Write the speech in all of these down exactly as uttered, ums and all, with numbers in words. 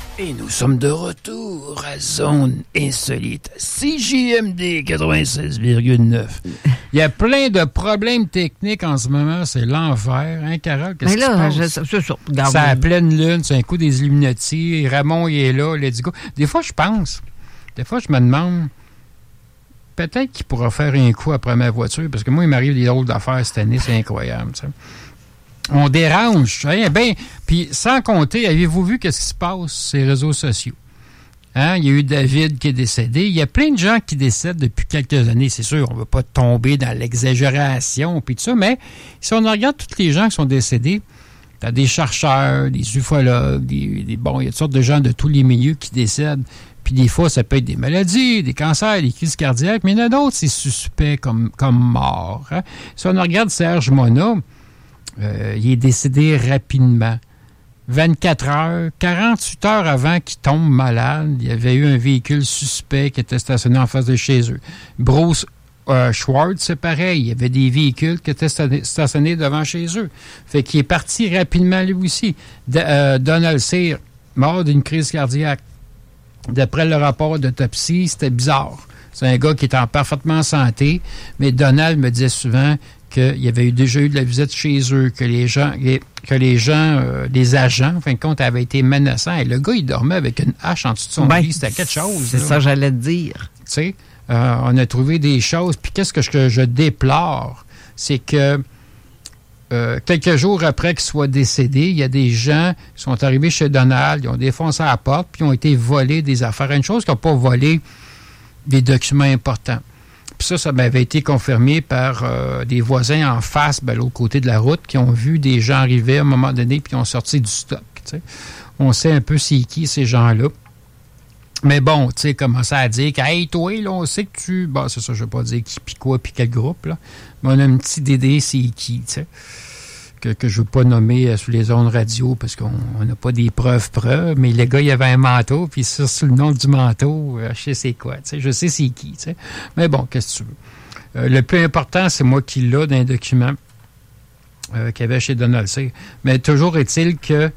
Et nous sommes de retour à Zone Insolite, C J M D quatre-vingt-seize virgule neuf. Il y a plein de problèmes techniques en ce moment, c'est l'enfer. Hein, Carole, qu'est-ce qui se passe? Je, c'est ça. C'est à pleine lune, c'est un coup des Illuminati. Ramon, il est là, let's go. Des fois, je pense, des fois, je me demande, peut-être qu'il pourra faire un coup après ma voiture, parce que moi, il m'arrive des drôles d'affaires cette année, c'est incroyable, tu sais. On dérange. Hein? Ben, puis sans compter, avez-vous vu qu'est-ce qui se passe sur les réseaux sociaux? Hein? Il y a eu David qui est décédé. Il y a plein de gens qui décèdent depuis quelques années. C'est sûr, on ne veut pas tomber dans l'exagération puis tout ça, mais si on regarde tous les gens qui sont décédés, t'as des chercheurs, des ufologues, des, des, bon, il y a toutes sortes de gens de tous les milieux qui décèdent. Puis des fois, ça peut être des maladies, des cancers, des crises cardiaques, mais il y en a d'autres, c'est suspect comme, comme mort. Hein? Si on regarde Serge Monod, Euh, il est décédé rapidement. vingt-quatre heures, quarante-huit heures avant qu'il tombe malade, il y avait eu un véhicule suspect qui était stationné en face de chez eux. Bruce euh, Schwartz, c'est pareil. Il y avait des véhicules qui étaient stationnés devant chez eux. Fait qu'il est parti rapidement lui aussi. De, euh, Donald Cyr, mort d'une crise cardiaque. D'après le rapport d'autopsie, c'était bizarre. C'est un gars qui était en parfaitement santé, mais Donald me disait souvent qu'il y avait eu déjà eu de la visite chez eux, que les gens, que les gens, euh, les agents, en fin de compte, avaient été menaçants. Et le gars, il dormait avec une hache en dessous de son ben, lit. C'était quelque chose. C'est là. Ça, j'allais te dire. Tu sais, euh, on a trouvé des choses. Puis qu'est-ce que je, que je déplore, c'est que euh, quelques jours après qu'il soit décédé, il y a des gens qui sont arrivés chez Donald, ils ont défoncé la porte, puis ils ont été volés des affaires. Une chose qu'ils n'ont pas volé des documents importants. Puis ça, ça m'avait été confirmé par euh, des voisins en face, ben, l'autre côté de la route, qui ont vu des gens arriver à un moment donné, puis ont sorti du stock. T'sais. On sait un peu c'est qui, ces gens-là. Mais bon, tu sais, commencer à dire que, hey, toi, là, on sait que tu. Bon, c'est ça, je ne vais pas dire qui, puis quoi, puis quel groupe, là. Mais on a un petit dédé, c'est qui, tu sais. Que, que je ne veux pas nommer euh, sous les ondes radio parce qu'on n'a pas des preuves preuves, mais le gars, il avait un manteau, puis sur, sous le nom du manteau, euh, je sais c'est quoi, tu sais, je sais c'est qui, tu sais. Mais bon, qu'est-ce que tu veux. Euh, le plus important, c'est moi qui l'ai dans un document euh, qu'il y avait chez Donald Cyr. Mais toujours est-il que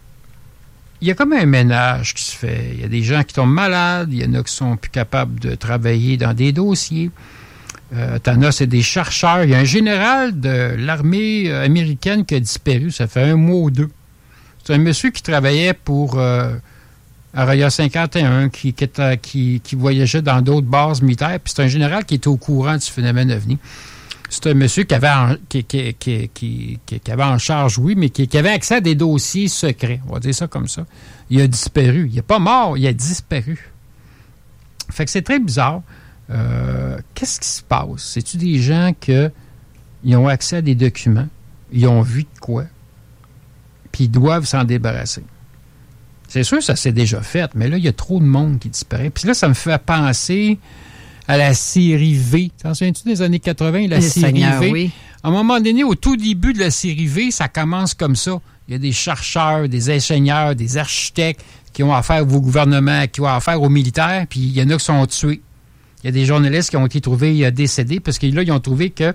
il y a comme un ménage qui se fait. Il y a des gens qui tombent malades, il y en a qui sont plus capables de travailler dans des dossiers. Euh, t'en as, c'est des chercheurs. Il y a un général de l'armée américaine qui a disparu, ça fait un mois ou deux. C'est un monsieur qui travaillait pour euh, Area cinquante et un, qui, qui, était, qui, qui voyageait dans d'autres bases militaires, puis c'est un général qui était au courant du phénomène ovni. C'est un monsieur qui avait en, qui, qui, qui, qui, qui, qui avait en charge, oui, mais qui, qui avait accès à des dossiers secrets. On va dire ça comme ça. Il a disparu. Il n'est pas mort, il a disparu. Fait que c'est très bizarre. Euh, qu'est-ce qui se passe? C'est-tu des gens qui ont accès à des documents, ils ont vu de quoi, puis ils doivent s'en débarrasser? C'est sûr que ça s'est déjà fait, mais là, il y a trop de monde qui disparaît. Puis là, ça me fait penser à la série V. T'en souviens-tu des années quatre-vingt, la Les série Seigneurs, V? oui. À un moment donné, au tout début de la série V, ça commence comme ça. Il y a des chercheurs, des ingénieurs, des architectes qui ont affaire au gouvernement, qui ont affaire aux militaires, puis il y en a qui sont tués. Il y a des journalistes qui ont été trouvés décédés parce que là, ils ont trouvé que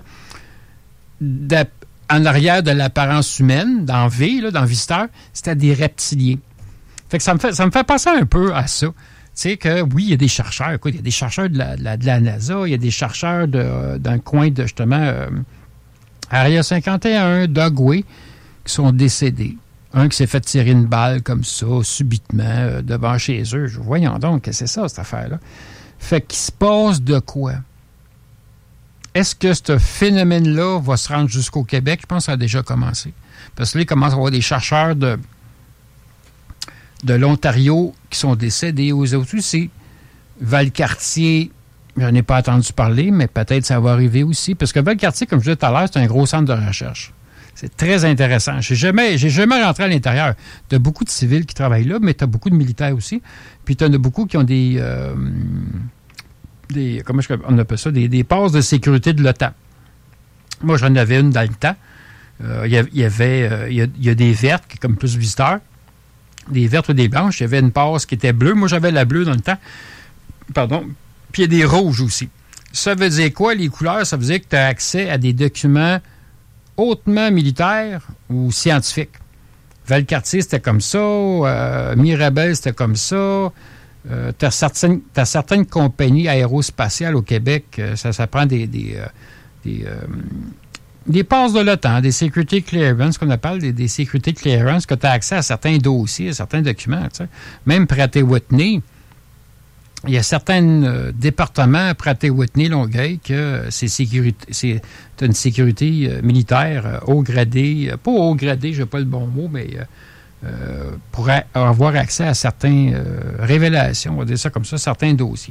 en arrière de l'apparence humaine, dans V, là, dans Visiteur, c'était des reptiliens. Fait que ça me fait, ça me fait penser un peu à ça. Tu sais que, oui, il y a des chercheurs. Écoute, il y a des chercheurs de la, de la, de la NASA, il y a des chercheurs de, dans le coin de, justement, euh, Area cinquante et un, Dogway, qui sont décédés. Un qui s'est fait tirer une balle comme ça, subitement, euh, devant chez eux. Voyons donc, que c'est ça, cette affaire-là. Fait qu'il se passe de quoi? Est-ce que ce phénomène-là va se rendre jusqu'au Québec? Je pense que ça a déjà commencé. Parce que là, il commence à y avoir des chercheurs de, de l'Ontario qui sont décédés. Aux autres aussi, Valcartier, je n'en ai pas entendu parler, mais peut-être ça va arriver aussi. Parce que Valcartier, comme je disais tout à l'heure, c'est un gros centre de recherche. C'est très intéressant. Je n'ai jamais, j'ai jamais rentré à l'intérieur. Tu as beaucoup de civils qui travaillent là, mais tu as beaucoup de militaires aussi. Puis tu en as beaucoup qui ont des... Euh, des comment on appelle ça? Des, des passes de sécurité de l'OTAN. Moi, j'en avais une dans le temps. Euh, il y avait... Euh, il y a, il y a des vertes, qui comme plus visiteurs. Des vertes ou des blanches. Il y avait une passe qui était bleue. Moi, j'avais la bleue dans le temps. Pardon. Puis il y a des rouges aussi. Ça veut dire quoi, les couleurs? Ça veut dire que tu as accès à des documents hautement militaires ou scientifiques. Valcartier, c'était comme ça. Euh, Mirabel, c'était comme ça. Euh, tu as certaines, t'as certaines compagnies aérospatiales au Québec, euh, ça, ça prend des... des, euh, des euh, Des passes de l'O T A N, des security clearance, qu'on appelle des, des security clearance, que tu as accès à certains dossiers, à certains documents. Tu sais. Même Pratt et Whitney, il y a certains euh, départements, Pratt et Whitney, Longueuil, que c'est, sécurité, c'est une sécurité euh, militaire euh, haut gradée, euh, pas haut gradé, je n'ai pas le bon mot, mais euh, euh, pour a, avoir accès à certaines euh, révélations, on va dire ça comme ça, certains dossiers.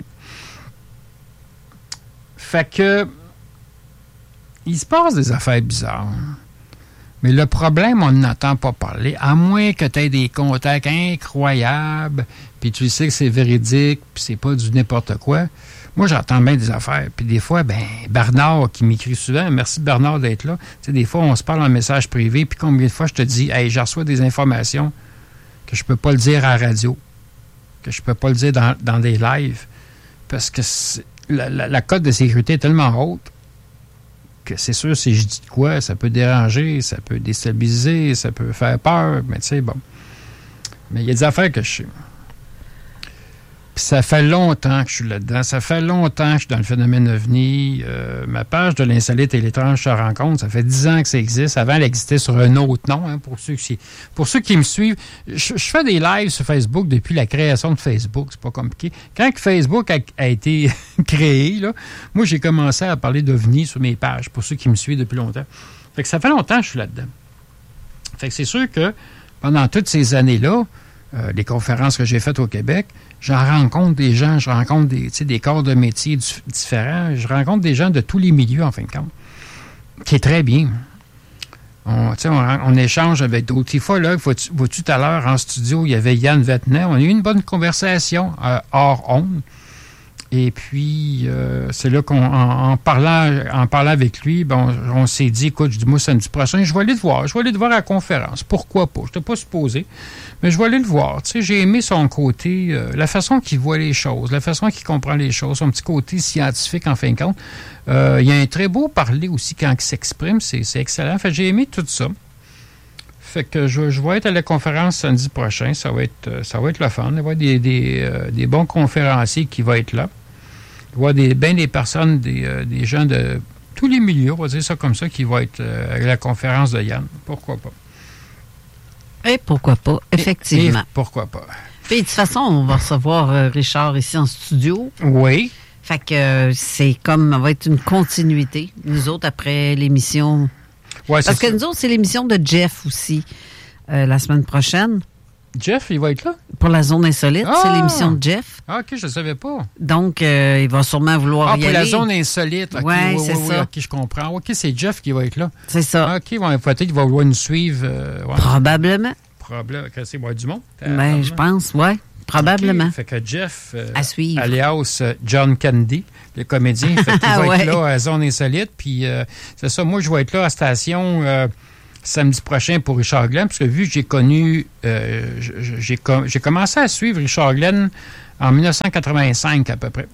Fait que il se passe des affaires bizarres. Mais le problème, on n'entend pas parler, à moins que tu aies des contacts incroyables, puis tu sais que c'est véridique, puis c'est pas du n'importe quoi. Moi, j'entends bien des affaires. Puis des fois, ben Bernard, qui m'écrit souvent, merci Bernard d'être là. Tu sais, des fois, on se parle en message privé, puis combien de fois je te dis, hey, je reçois des informations que je peux pas le dire à la radio, que je peux pas le dire dans, dans des lives, parce que la, la, la cote de sécurité est tellement haute que c'est sûr, si je dis de quoi, ça peut déranger, ça peut déstabiliser, ça peut faire peur, mais tu sais, bon. Mais il y a des affaires que je sais. Puis ça fait longtemps que je suis là-dedans. Ça fait longtemps que je suis dans le phénomène ovni. Euh, ma page de l'insolite et l'étrange se rencontre, ça fait dix ans que ça existe. Avant, elle existait sur un autre nom, hein, pour ceux qui, pour ceux qui me suivent. Je, je fais des lives sur Facebook depuis la création de Facebook. C'est pas compliqué. Quand Facebook a, a été créé, là, moi, j'ai commencé à parler d'ovni sur mes pages, pour ceux qui me suivent depuis longtemps. Fait que ça fait longtemps que je suis là-dedans. Fait que c'est sûr que pendant toutes ces années-là, euh, les conférences que j'ai faites au Québec, j'en rencontre des gens, je rencontre des, des corps de métiers du, différents, je rencontre des gens de tous les milieux, en fin de compte, qui est très bien. On, on, on échange avec d'autres. Une fois, là, vois-tu, vois-tu tout à l'heure, en studio, il y avait Yann Vetnet, on a eu une bonne conversation euh, hors ondes. Et puis, euh, c'est là qu'on, en, en, parlant, en parlant avec lui, bon, on s'est dit, écoute, je dis, moi, samedi prochain, je vais aller te voir. Je vais aller te voir à la conférence. Pourquoi pas? Je n'étais pas supposé, mais je vais aller le voir. Tu sais, j'ai aimé son côté, euh, la façon qu'il voit les choses, la façon qu'il comprend les choses, son petit côté scientifique, en fin de compte. Euh, il y a un très beau parler aussi quand il s'exprime. C'est, c'est excellent. Fait que j'ai aimé tout ça. Fait que je, je vais être à la conférence samedi prochain. Ça va être, ça va être le fun. Il va y avoir des, des, euh, des bons conférenciers qui vont être là. Il va y avoir des, bien des personnes, des, euh, des gens de tous les milieux, on va dire ça comme ça, qui vont être euh, à la conférence de Yann. Pourquoi pas? Et pourquoi pas, effectivement. Et, et pourquoi pas? Puis, de toute façon, on va recevoir euh, Richard ici en studio. Oui. Fait que euh, c'est comme, ça va être une continuité. Nous autres, après l'émission... Ouais, Parce que ça. nous autres, c'est l'émission de Jeff aussi, euh, la semaine prochaine. Jeff, il va être là? Pour la zone insolite, ah! c'est l'émission de Jeff. Ah, OK, je ne savais pas. Donc, euh, il va sûrement vouloir ah, y pour aller. la zone insolite. Okay, ouais, oui, c'est oui, ça. Oui, OK, je comprends. OK, c'est Jeff qui va être là. C'est ça. Ah, OK, bon, peut-être qu'il va vouloir nous suivre. Euh, ouais. Probablement. Probablement. Okay, c'est moi du monde. Ben, je pense, oui. Probablement. Okay, fait que Jeff, euh, à suivre. alias John Candy, le comédien, fait qu'il va ouais. être là à Zone Insolite. Puis, euh, c'est ça, moi, je vais être là à station euh, samedi prochain pour Richard Glenn, parce que vu que j'ai connu, euh, j'ai, j'ai commencé à suivre Richard Glenn en dix-neuf cent quatre-vingt-cinq à peu près.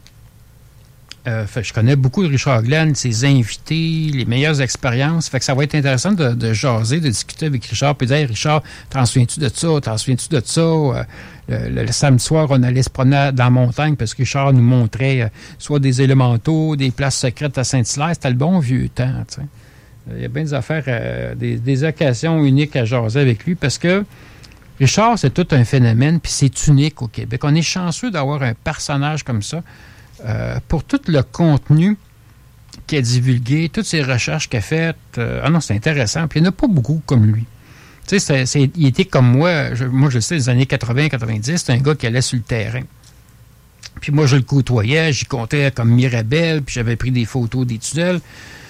Euh, fait, je connais beaucoup de Richard Glenn, ses invités, les meilleures expériences. Fait que ça va être intéressant de, de jaser, de discuter avec Richard, puis de dire, Richard, t'en souviens-tu de ça? T'en souviens-tu de ça? Euh, le, le, le samedi soir, on allait se promener dans la montagne parce que Richard nous montrait euh, soit des élémentaux, des places secrètes à Saint-Hilaire. C'était le bon vieux temps, tu sais. Il y a bien des affaires, euh, des, des occasions uniques à jaser avec lui parce que Richard, c'est tout un phénomène, puis c'est unique au Québec. On est chanceux d'avoir un personnage comme ça. Euh, pour tout le contenu qu'il a divulgué, toutes ses recherches qu'il a faites, euh, ah non, c'est intéressant. Puis il n'y en a pas beaucoup comme lui. Tu sais, c'est, c'est, il était comme moi, je, moi je sais, les années quatre-vingts quatre-vingt-dix, c'est un gars qui allait sur le terrain. Puis moi, je le côtoyais, j'y comptais comme Mirabel, puis j'avais pris des photos des tunnels.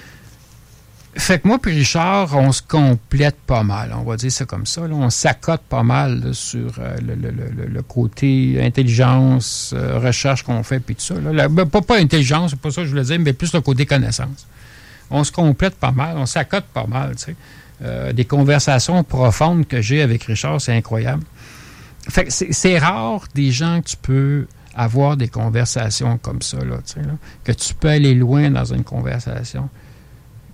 Fait que moi puis Richard, on se complète pas mal, on va dire ça comme ça. Là. On s'accote pas mal là, sur euh, le, le, le, le côté intelligence, euh, recherche qu'on fait, puis tout ça. Là. La, ben, pas, pas intelligence, c'est pas ça que je voulais dire, mais plus le côté connaissance. On se complète pas mal, on s'accote pas mal, tu sais. Euh, des conversations profondes que j'ai avec Richard, c'est incroyable. Fait que c'est, c'est rare des gens que tu peux avoir des conversations comme ça, là, tu sais, là, que tu peux aller loin dans une conversation.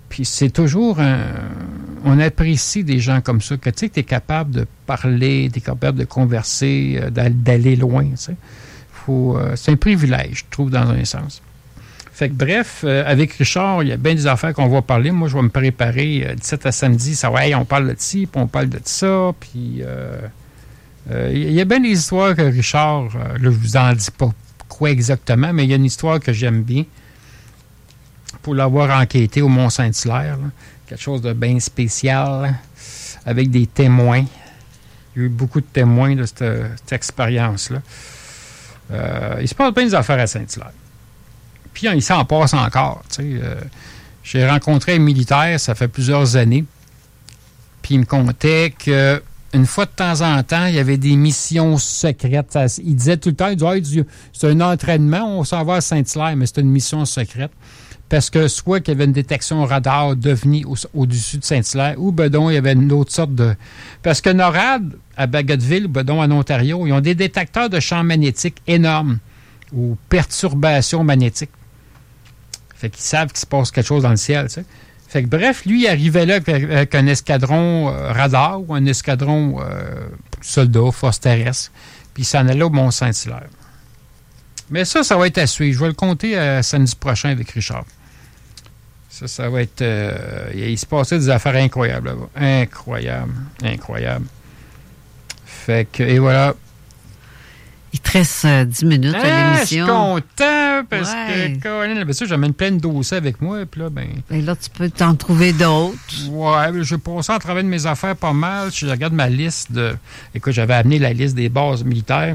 Puis c'est toujours un... On apprécie des gens comme ça, que tu sais que tu es capable de parler, tu es capable de converser, euh, d'aller loin, tu sais. Faut, euh, c'est un privilège, je trouve, dans un sens. Fait que bref, euh, avec Richard, il y a bien des affaires qu'on va parler. Moi, je vais me préparer euh, dix-sept à samedi. Ça va, hey, on parle de ci, puis on parle de ça. Puis euh, euh, il y a bien des histoires que Richard, euh, là, je vous en dis pas quoi exactement, mais il y a une histoire que j'aime bien pour l'avoir enquêté au Mont-Saint-Hilaire. Là. Quelque chose de bien spécial, là, avec des témoins. Il y a eu beaucoup de témoins de cette, cette expérience-là. Euh, il se passe bien des affaires à Saint-Hilaire. Puis il s'en passe encore. Tu sais, euh, j'ai rencontré un militaire, ça fait plusieurs années, puis il me contait qu'une fois de temps en temps, il y avait des missions secrètes. Ça, il disait tout le temps, il disait, hey, c'est un entraînement, on s'en va à Saint-Hilaire, mais c'est une mission secrète. Parce que soit qu'il y avait une détection radar d'OVNI au, au-dessus de Saint-Hilaire, ou ben donc, il y avait une autre sorte de... Parce que NORAD, à Bagotville, ou ben donc en Ontario, ils ont des détecteurs de champs magnétiques énormes, ou perturbations magnétiques. Fait qu'ils savent qu'il se passe quelque chose dans le ciel, tu sais. Fait que bref, lui, il arrivait là avec, avec un escadron euh, radar ou un escadron euh, soldat, force terrestre, puis il s'en allait au Mont-Saint-Hilaire. Mais ça, ça va être à suivre. Je vais le compter euh, samedi prochain avec Richard. Ça, ça va être... Euh, il se passait des affaires incroyables là-bas. Incroyable, incroyable. Fait que, et voilà... Il te reste euh, dix minutes ah, à l'émission. Je suis content parce ouais. que, Colin, ben ça, j'amène plein de dossiers avec moi. Puis là, ben. Et là, tu peux t'en trouver d'autres. Ouais, j'ai passé à travers de mes affaires pas mal. Je regarde ma liste de. Écoute, j'avais amené la liste des bases militaires.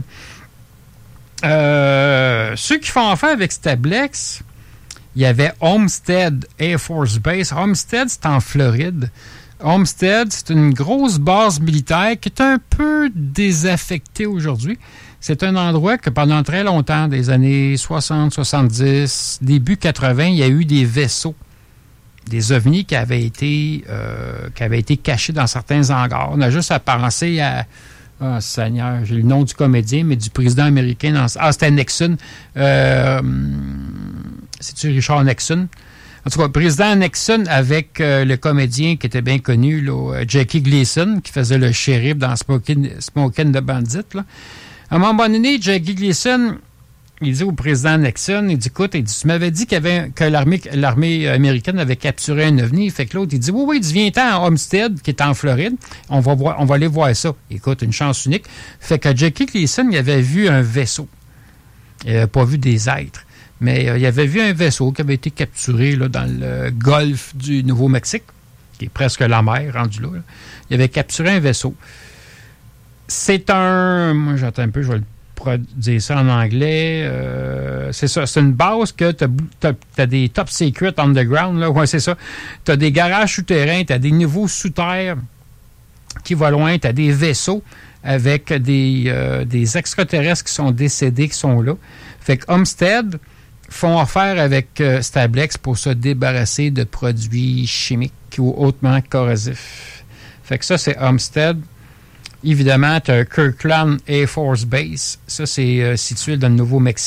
Euh, ceux qui font affaire avec Stablex, il y avait Homestead Air Force Base. Homestead, c'est en Floride. Homestead, c'est une grosse base militaire qui est un peu désaffectée aujourd'hui. C'est un endroit que pendant très longtemps, des années soixante, soixante-dix, début quatre-vingts, il y a eu des vaisseaux, des ovnis qui avaient été, euh, qui avaient été cachés dans certains hangars. On a juste à penser à... Ah, oh, Seigneur, j'ai le nom du comédien, mais du président américain. Dans, ah, c'était Nixon. Euh, c'est-tu Richard Nixon? En tout cas, le président Nixon avec euh, le comédien qui était bien connu, là, Jackie Gleason, qui faisait le shérif dans Smokin' Smokin' the Bandit, là. À un moment donné, Jackie Gleason, il dit au président Nixon, il dit, écoute, il dit, tu m'avais dit qu'il y avait, que l'armée, l'armée américaine avait capturé un ovni. Fait que l'autre, il dit, oui, oui, il dit, viens-t'en à Homestead, qui est en Floride. On va voir, on va aller voir ça. Écoute, une chance unique. Fait que Jackie Gleason, il avait vu un vaisseau. Il n'avait pas vu des êtres. Mais euh, il avait vu un vaisseau qui avait été capturé là, dans le golfe du Nouveau-Mexique, qui est presque la mer, rendu là, là. Il avait capturé un vaisseau. C'est un... Moi, j'attends un peu, je vais le dire ça en anglais. Euh, c'est ça, c'est une base que tu as des top secret underground. Là. Ouais, c'est ça. Tu as des garages souterrains, tu as des niveaux sous terre qui vont loin, tu as des vaisseaux avec des, euh, des extraterrestres qui sont décédés, qui sont là. Fait que Homestead font affaire avec euh, Stablex pour se débarrasser de produits chimiques ou hautement corrosifs. Fait que ça, c'est Homestead. Évidemment, tu as Kirkland Air Force Base. Ça, c'est euh, situé dans le Nouveau-Mexique.